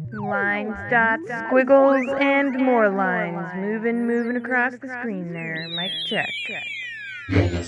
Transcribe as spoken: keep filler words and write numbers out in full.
Lines, dots, squiggles, and more lines. Moving, moving across the screen there. Mic check.